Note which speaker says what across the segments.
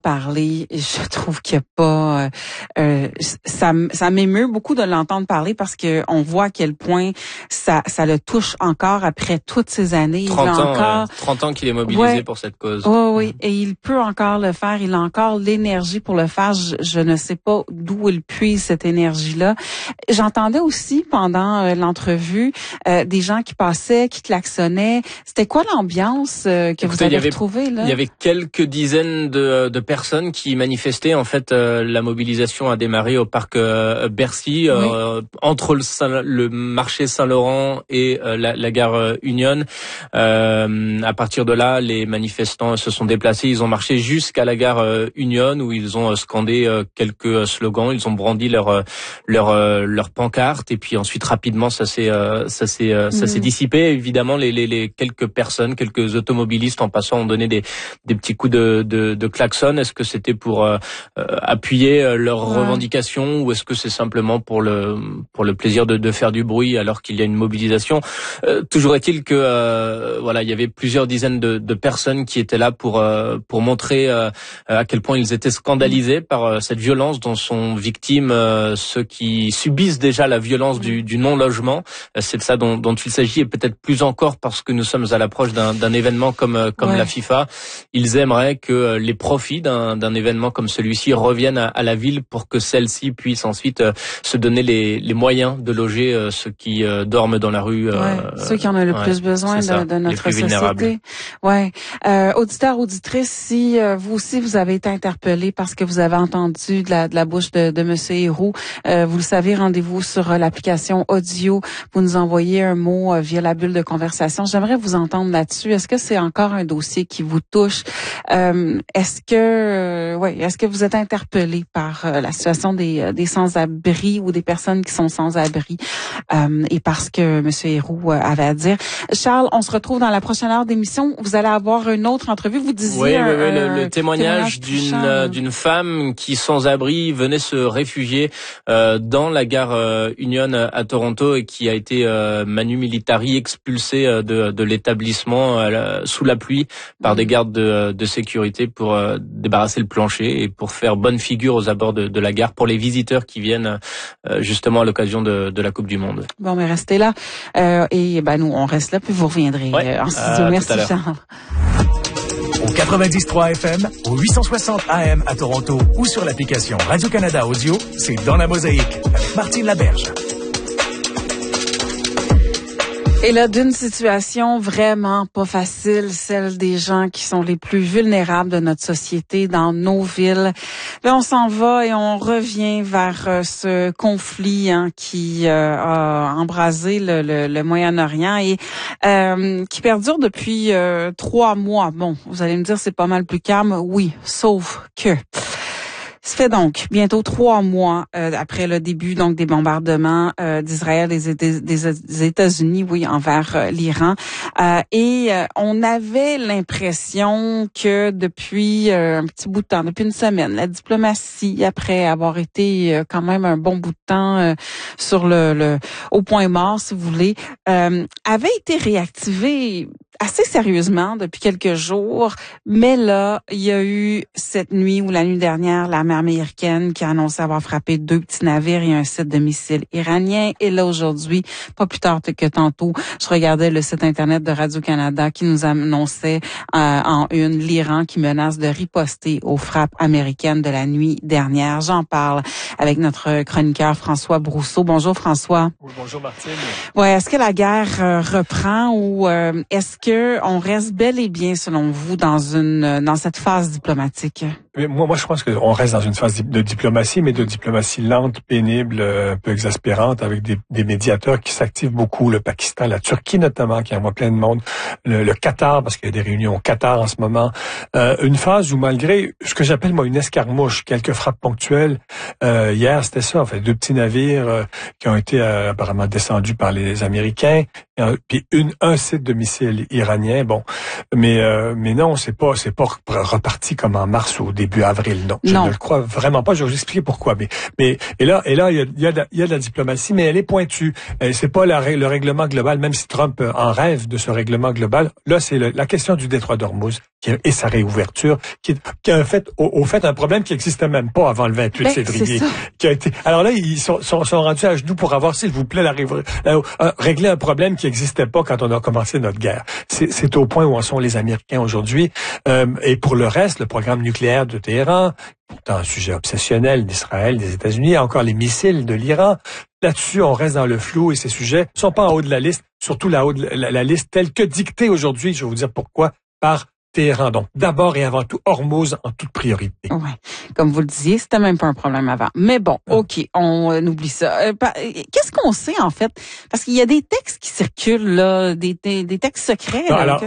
Speaker 1: parler. Je trouve qu'il n'y a pas... ça m'émeut beaucoup de l'entendre parler parce que on voit à quel point ça le touche encore après toutes ces années.
Speaker 2: 30 ans qu'il est mobilisé pour cette cause.
Speaker 1: Oui, et il peut encore le faire. Il a encore l'énergie pour le faire. Je ne sais pas d'où il puise cette énergie-là. J'entendais aussi pendant l'entrevue des gens qui passaient, qui klaxonnaient. C'était quoi l'ambiance que vous avez retrouvée là?
Speaker 2: Il y avait quelques dizaines de personnes qui manifestaient. En fait, la mobilisation a démarré au parc Bercy, entre le marché Saint-Laurent et la gare Union. À partir de là, les manifestants se sont déplacés. Ils ont marché jusqu'à la gare Union où ils ont scandé quelques slogans. Ils ont brandi leur pancarte et puis ensuite rapidement ça s'est dissipé. Évidemment, les quelques personnes, quelques automobilistes en passant ont donné des petits coups de klaxon. Est-ce que c'était pour appuyer leurs revendications ou est-ce que c'est simplement pour le plaisir de faire du bruit alors qu'il y a une mobilisation? Toujours est-il que il y avait plusieurs dizaines de personnes qui étaient là pour montrer à quel point ils étaient scandalisés par cette violence dont sont victimes ceux qui subissent déjà la violence du non-logement. C'est de ça dont il s'agit et peut-être plus encore parce que nous sommes à l'approche d'un événement comme la FIFA. Ils aimeraient que les profits d'un événement comme celui-ci reviennent à la ville pour que celle-ci puisse ensuite se donner les moyens de loger ceux qui dorment dans la rue.
Speaker 1: Ceux qui en ont le plus besoin de notre société. Auditeurs, auditrices, si vous aussi vous avez été interpellés parce que vous avez entendu de la bouche de Monsieur Héroux, vous le savez, rendez-vous sur l'application audio. Vous nous envoyez un mot via la bulle de conversation. J'aimerais vous entendre là-dessus. Est-ce que c'est encore un dossier qui vous touche? Est-ce que vous êtes interpellé par la situation des sans-abri ou des personnes qui sont sans-abri et parce que Monsieur Héroux avait à dire. Charles, on se retrouve dans la prochaine heure d'émission. Vous allez avoir une autre entrevue. Vous disiez
Speaker 2: le témoignage d'une femme qui sans abri venait se réfugier dans la gare Union à Toronto et qui a été manu militari expulsée de l'établissement sous la pluie par des gardes de sécurité pour débarrasser le plancher et pour faire bonne figure aux abords de la gare pour les visiteurs qui viennent justement à l'occasion de la Coupe du Monde.
Speaker 1: Bon, mais restez là et nous on reste là puis vous reviendrez en studio. Merci Charles.
Speaker 3: Au 90.3 FM, au 860 AM à Toronto ou sur l'application Radio-Canada Audio, c'est Dans la Mosaïque avec Martine Laberge.
Speaker 1: Et là, d'une situation vraiment pas facile, celle des gens qui sont les plus vulnérables de notre société dans nos villes. Là, on s'en va et on revient vers ce conflit qui a embrasé le Moyen-Orient et qui perdure depuis 3 mois. Bon, vous allez me dire, c'est pas mal plus calme. Oui, sauf que... Ça fait donc bientôt 3 mois après le début donc des bombardements d'Israël et des États-Unis, envers l'Iran. Et on avait l'impression que depuis un petit bout de temps, depuis une semaine, la diplomatie, après avoir été quand même un bon bout de temps sur au point mort, si vous voulez, avait été réactivée assez sérieusement depuis quelques jours. Mais là, il y a eu cette nuit ou la nuit dernière, l'armée américaine qui a annoncé avoir frappé 2 petits navires et un site de missiles iranien. Et là, aujourd'hui, pas plus tard que tantôt, je regardais le site Internet de Radio-Canada qui nous annonçait en une l'Iran qui menace de riposter aux frappes américaines de la nuit dernière. J'en parle avec notre chroniqueur François Brousseau. Bonjour François.
Speaker 4: Oui, bonjour Martine.
Speaker 1: Est-ce que la guerre reprend ou est-ce que on reste bel et bien, selon vous, dans cette phase diplomatique?
Speaker 4: Moi, je pense qu'on reste dans une phase de diplomatie, mais de diplomatie lente, pénible, un peu exaspérante, avec des médiateurs qui s'activent beaucoup, le Pakistan, la Turquie notamment, qui envoie plein de monde, le Qatar, parce qu'il y a des réunions au Qatar en ce moment. Une phase où, malgré ce que j'appelle, moi, une escarmouche, quelques frappes ponctuelles, hier, c'était ça, en fait, 2 petits navires qui ont été apparemment descendus par les Américains, puis un site de missiles iranien, bon. Mais non, c'est pas reparti comme en mars ou début avril. Non, je ne le crois vraiment pas. Je vais vous expliquer pourquoi. Mais là, il y a de la diplomatie, mais elle est pointue. C'est pas le règlement global, même si Trump en rêve de ce règlement global. Là, c'est la question du détroit d'Ormuz et sa réouverture, qui a au fait un problème qui n'existait même pas avant le 28 février. Alors là, ils sont rendus à genoux pour avoir, s'il vous plaît, régler un problème qui n'existait pas quand on a commencé notre guerre. C'est au point où en sont les Américains aujourd'hui. Et pour le reste, le programme nucléaire de Téhéran, pourtant un sujet obsessionnel d'Israël, des États-Unis, encore les missiles de l'Iran. Là-dessus, on reste dans le flou et ces sujets sont pas en haut de la liste, surtout la liste telle que dictée aujourd'hui, je vais vous dire pourquoi, par Téhéran. Donc, d'abord et avant tout, Hormuz en toute priorité.
Speaker 1: Ouais. Comme vous le disiez, c'était même pas un problème avant. Mais bon, OK, on oublie ça. Qu'est-ce qu'on sait, en fait? Parce qu'il y a des textes qui circulent, là, des textes secrets.
Speaker 4: Non, alors,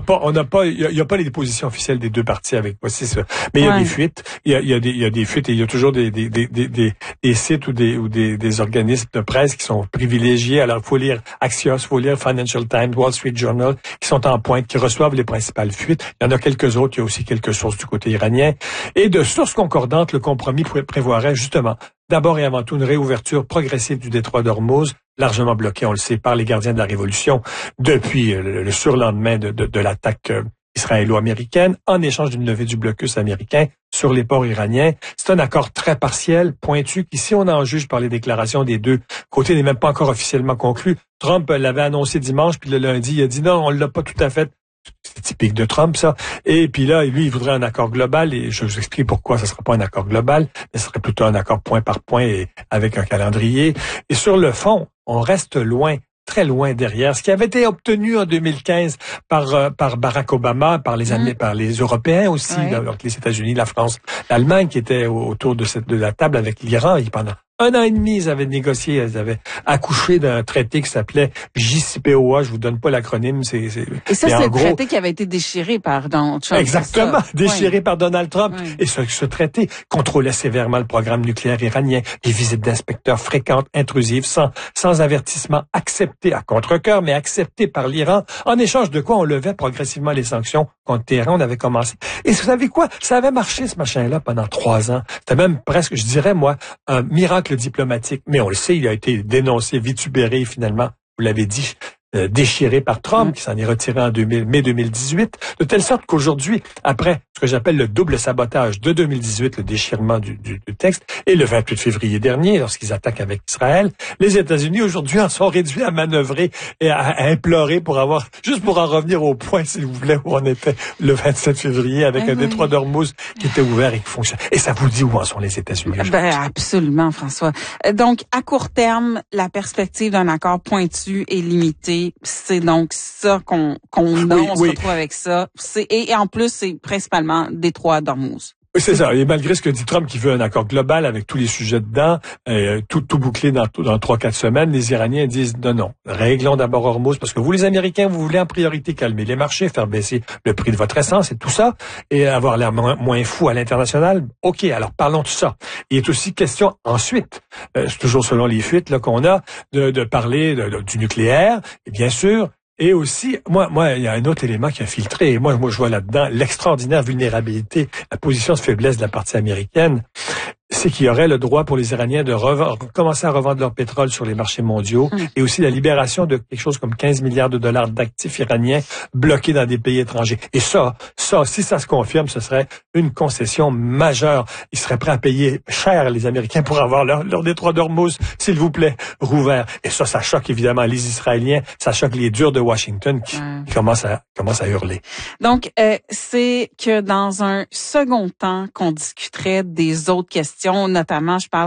Speaker 4: il y a pas les dépositions officielles des deux parties avec moi, c'est ça. Mais il y a des fuites. Il y a des fuites et il y a toujours des sites ou des organismes de presse qui sont privilégiés. Alors, faut lire Axios, faut lire Financial Times, Wall Street Journal, qui sont en pointe, qui reçoivent les principales fuites. Il y en a quelques autres, il y a aussi quelques sources du côté iranien. Et de sources concordantes, le compromis prévoirait justement, d'abord et avant tout, une réouverture progressive du détroit d'Ormuz, largement bloqué, on le sait, par les gardiens de la Révolution depuis le surlendemain de l'attaque israélo-américaine, en échange d'une levée du blocus américain sur les ports iraniens. C'est un accord très partiel, pointu, qui, si on en juge par les déclarations des deux côtés, n'est même pas encore officiellement conclu. Trump l'avait annoncé dimanche, puis le lundi, il a dit non, on l'a pas tout à fait. C'est typique de Trump, ça. Et puis là, lui, il voudrait un accord global, et je vous explique pourquoi ce ne sera pas un accord global, mais ce serait plutôt un accord point par point et avec un calendrier. Et sur le fond, on reste loin, très loin derrière ce qui avait été obtenu en 2015 par Barack Obama, par les Européens aussi, donc les États-Unis, la France, l'Allemagne, qui étaient autour de la table avec l'Iran, et pendant 1 an et demi, ils avaient négocié, ils avaient accouché d'un traité qui s'appelait JCPOA. Je vous donne pas l'acronyme,
Speaker 1: Et ça, c'est le traité qui avait été déchiré par Donald Trump.
Speaker 4: Exactement, déchiré par Donald Trump. Oui. Et ce traité contrôlait sévèrement le programme nucléaire iranien, les visites d'inspecteurs fréquentes, intrusives, sans avertissement, acceptées à contre-cœur, mais acceptées par l'Iran, en échange de quoi on levait progressivement les sanctions contre Téhéran. On avait commencé. Et vous savez quoi? Ça avait marché, ce machin-là, pendant 3 ans. C'était même presque, je dirais, moi, un miracle diplomatique, mais on le sait, il a été dénoncé, vitupéré, finalement, vous l'avez dit, déchiré par Trump, qui s'en est retiré en mai 2018, de telle sorte qu'aujourd'hui, après ce que j'appelle le double sabotage de 2018, le déchirement du texte, et le 28 février dernier, lorsqu'ils attaquent avec Israël, les États-Unis aujourd'hui en sont réduits à manœuvrer et à implorer juste pour en revenir au point, s'il vous plaît, où on était le 27 février avec un détroit d'Ormuz qui était ouvert et qui fonctionne. Et ça vous dit où en sont les États-Unis aujourd'hui?
Speaker 1: Absolument, François. Donc, à court terme, la perspective d'un accord pointu et limité, c'est donc ça qu'on se retrouve avec ça. Et en plus, c'est principalement détroit d'Ormuz.
Speaker 4: Oui, c'est ça. Et malgré ce que dit Trump, qui veut un accord global avec tous les sujets dedans, tout bouclé dans 3-4 semaines, les Iraniens disent non, réglons d'abord Hormuz, parce que vous, les Américains, vous voulez en priorité calmer les marchés, faire baisser le prix de votre essence et tout ça, et avoir l'air moins fou à l'international. OK, alors parlons de ça. Il est aussi question ensuite, c'est toujours selon les fuites là qu'on a, de parler du nucléaire, et bien sûr. Et aussi, moi, il y a un autre élément qui a filtré. Et moi, je vois là-dedans l'extraordinaire vulnérabilité, la position de faiblesse de la partie américaine. C'est qu'il y aurait le droit pour les Iraniens de commencer à revendre leur pétrole sur les marchés mondiaux et aussi la libération de quelque chose comme 15 milliards de dollars d'actifs iraniens bloqués dans des pays étrangers. Et ça, si ça se confirme, ce serait une concession majeure. Ils seraient prêts à payer cher, les Américains, pour avoir leur détroit d'Ormuz, s'il vous plaît, rouvert. Et ça choque évidemment les Israéliens, ça choque les durs de Washington qui commencent à hurler.
Speaker 1: Donc, c'est que dans un second temps qu'on discuterait des autres questions, notamment, je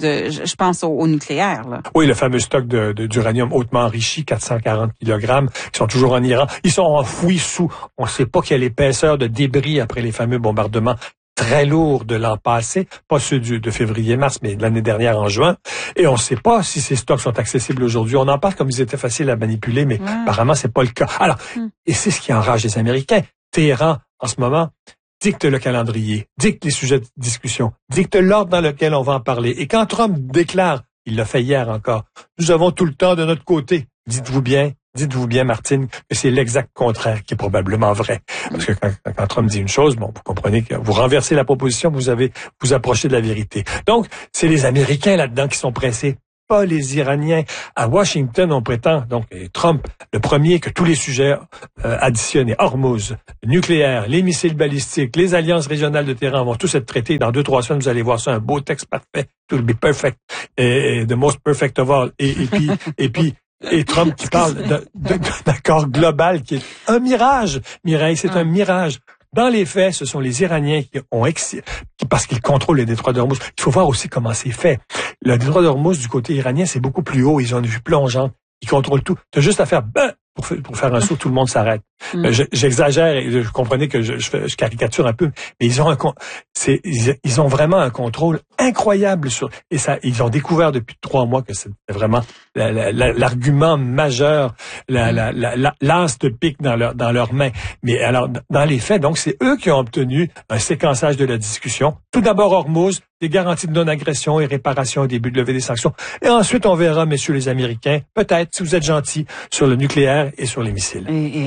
Speaker 1: pense au nucléaire, là.
Speaker 4: Oui, le fameux stock d'uranium hautement enrichi, 440 kg, qui sont toujours en Iran. Ils sont enfouis on ne sait pas quelle épaisseur de débris après les fameux bombardements très lourds de l'an passé, pas ceux de février-mars, mais de l'année dernière en juin. Et on ne sait pas si ces stocks sont accessibles aujourd'hui. On en parle comme ils étaient faciles à manipuler, mais apparemment, c'est pas le cas. Alors, et c'est ce qui enrage les Américains. Téhéran, en ce moment, dicte le calendrier, dicte les sujets de discussion, dicte l'ordre dans lequel on va en parler. Et quand Trump déclare, il l'a fait hier encore, nous avons tout le temps de notre côté, dites-vous bien, dites-vous bien, Martine, que c'est l'exact contraire qui est probablement vrai. Parce que quand Trump dit une chose, bon, vous comprenez que vous renversez la proposition, vous approchez de la vérité. Donc, c'est les Américains là-dedans qui sont pressés, pas les Iraniens. À Washington, on prétend, donc, et Trump, le premier, que tous les sujets additionnés, Hormuz, le nucléaire, les missiles balistiques, les alliances régionales de terrain vont tous être traités. Dans 2-3 semaines, vous allez voir ça, un beau texte parfait. It will be perfect. Et the most perfect of all. Et Trump qui parle d'un accord global qui est un mirage. Mireille, c'est un mirage. Dans les faits, ce sont les Iraniens parce qu'ils contrôlent le détroit d'Ormuz. Il faut voir aussi comment c'est fait. Le détroit d'Ormuz du côté iranien, c'est beaucoup plus haut. Ils ont une vue plongeante. Ils contrôlent tout. Tu as juste à faire pour faire un saut, tout le monde s'arrête. J'exagère et je comprenais que je caricature un peu, mais ils ont vraiment un contrôle incroyable et ça, ils ont découvert depuis 3 mois que c'était vraiment l'argument majeur, l'as de pique dans leurs mains. Mais alors, dans les faits, donc, c'est eux qui ont obtenu un séquençage de la discussion. Tout d'abord, Hormuz, des garanties de non-agression et réparation au début de lever des sanctions. Et ensuite, on verra, messieurs les Américains, peut-être, si vous êtes gentils, sur le nucléaire et sur les missiles.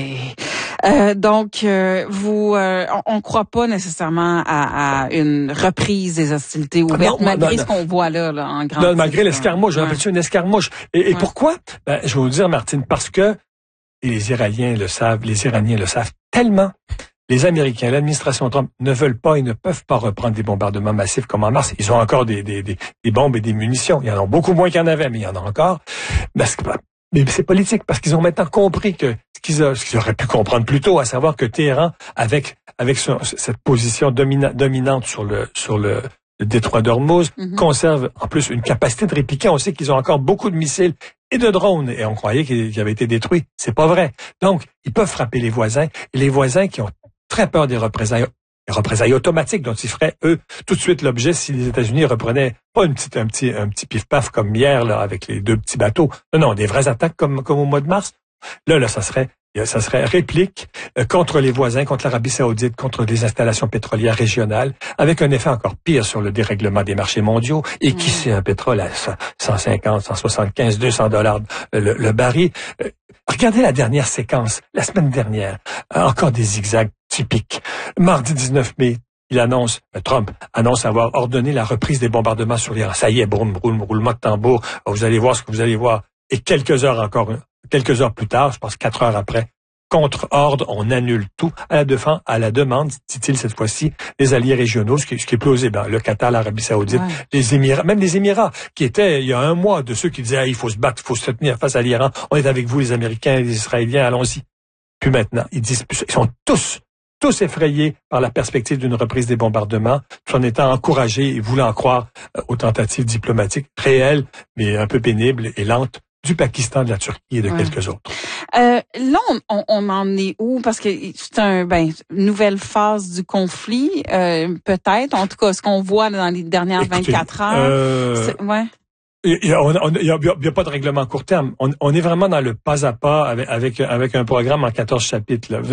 Speaker 1: Donc, on croit pas nécessairement à une reprise des hostilités ouvertes, malgré ce qu'on voit là en grande.
Speaker 4: Non, malgré l'escarmouche, j'appelle ça une escarmouche. Et pourquoi? Je vais vous dire, Martine, parce que les Iraniens le savent tellement. Les Américains, l'administration Trump ne veulent pas et ne peuvent pas reprendre des bombardements massifs comme en mars. Ils ont encore des bombes et des munitions. Il y en a beaucoup moins qu'il y en avait, mais il y en a encore. Mais c'est politique, parce qu'ils ont maintenant compris que ce qu'ils auraient pu comprendre plus tôt, à savoir que Téhéran, avec cette position dominante sur le détroit d'Ormuz, conserve en plus une capacité de répliquer. On sait qu'ils ont encore beaucoup de missiles et de drones, et on croyait qu'ils avaient été détruits. C'est pas vrai. Donc, ils peuvent frapper les voisins, et les voisins qui ont très peur des représailles automatiques dont ils feraient, eux, tout de suite l'objet si les États-Unis reprenaient pas un petit pif-paf comme hier, là, avec les 2 petits bateaux. Non, des vraies attaques comme au mois de mars. Là, ça serait réplique contre les voisins, contre l'Arabie Saoudite, contre des installations pétrolières régionales, avec un effet encore pire sur le dérèglement des marchés mondiaux. Et qui sait un pétrole à 150, 175, $200 le baril. Regardez la dernière séquence, la semaine dernière. Encore des zigzags typiques. Mardi 19 mai, Trump annonce avoir ordonné la reprise des bombardements sur l'Iran. Ça y est, roulement de tambour. Vous allez voir ce que vous allez voir. Et quelques heures plus tard, je pense 4 heures après, contre-ordre, on annule tout à la demande, dit-il cette fois-ci, des alliés régionaux, ce qui est plausible. Le Qatar, l'Arabie Saoudite, les Émirats, même les Émirats, qui étaient, il y a un mois, de ceux qui disaient, il faut se battre, il faut se tenir face à l'Iran, on est avec vous, les Américains et les Israéliens, allons-y. Puis maintenant, ils sont tous effrayés par la perspective d'une reprise des bombardements, tout en étant encouragés et voulant croire aux tentatives diplomatiques réelles, mais un peu pénibles et lentes, du Pakistan, de la Turquie et de quelques autres.
Speaker 1: Là, on en est où? Parce que c'est une nouvelle phase du conflit, peut-être. En tout cas, ce qu'on voit dans les dernières 24 heures.
Speaker 4: Il y a pas de règlement à court terme. On est vraiment dans le pas à pas avec un programme en 14 chapitres. Là.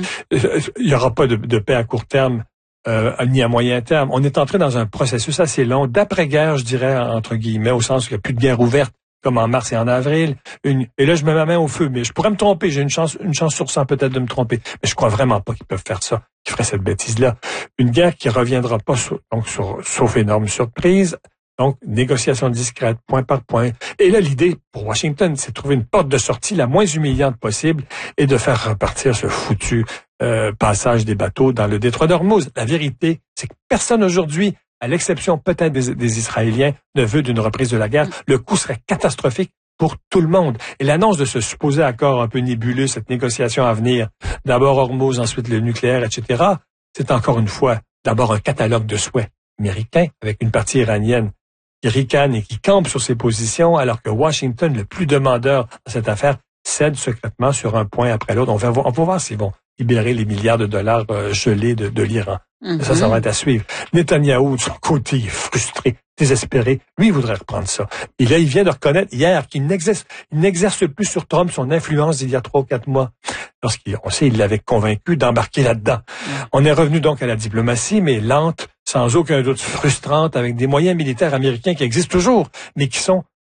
Speaker 4: Il y aura pas de paix à court terme. Ni à moyen terme. On est entré dans un processus assez long, d'après-guerre, je dirais, entre guillemets, au sens qu'il n'y a plus de guerre ouverte, comme en mars et en avril. Et là, je mets ma main au feu, mais je pourrais me tromper. J'ai une chance sur 100 peut-être de me tromper. Mais je crois vraiment pas qu'ils peuvent faire ça, qu'ils feraient cette bêtise-là. Une guerre qui reviendra pas sauf énorme surprise. Donc, négociation discrète, point par point. Et là, l'idée pour Washington, c'est de trouver une porte de sortie la moins humiliante possible et de faire repartir ce foutu passage des bateaux dans le détroit d'Ormuz. La vérité, c'est que personne aujourd'hui, à l'exception peut-être des Israéliens, ne veut d'une reprise de la guerre. Le coût serait catastrophique pour tout le monde. Et l'annonce de ce supposé accord un peu nébuleux, cette négociation à venir, d'abord Hormuz, ensuite le nucléaire, etc., c'est encore une fois d'abord un catalogue de souhaits américains avec une partie iranienne qui ricane et qui campe sur ses positions, alors que Washington, le plus demandeur dans cette affaire, cède secrètement sur un point après l'autre. On va voir s'ils vont libérer les milliards de dollars gelés de l'Iran. Ça va être à suivre. Netanyahou, de son côté, est frustré, désespéré. Lui, il voudrait reprendre ça. Et là, il vient de reconnaître hier qu'il n'exerce plus sur Trump son influence d'il y a 3 ou 4 mois. On sait, il l'avait convaincu d'embarquer là-dedans. On est revenu donc à la diplomatie, mais lente, sans aucun doute frustrante, avec des moyens militaires américains qui existent toujours, mais qui sont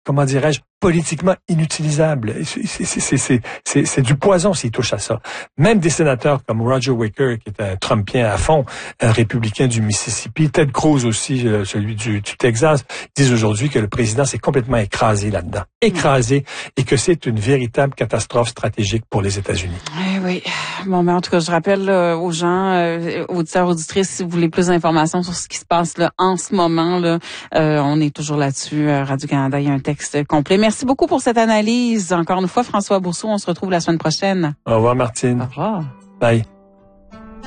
Speaker 4: comment dirais-je, politiquement inutilisable. C'est du poison s'il touche à ça. Même des sénateurs comme Roger Wicker, qui est un Trumpien à fond, un républicain du Mississippi, Ted Cruz aussi, celui du Texas, disent aujourd'hui que le président s'est complètement écrasé là-dedans. Écrasé, et que c'est une véritable catastrophe stratégique pour les États-Unis.
Speaker 1: Oui. Bon, mais en tout cas, je rappelle aux gens, auditeurs, auditrices, si vous voulez plus d'informations sur ce qui se passe là, en ce moment, là, on est toujours là-dessus. Radio-Canada, il y a un texte complet. Merci beaucoup pour cette analyse. Encore une fois, François Bourseau, on se retrouve la semaine prochaine.
Speaker 4: Au revoir, Martine.
Speaker 1: Au revoir.
Speaker 4: Bye.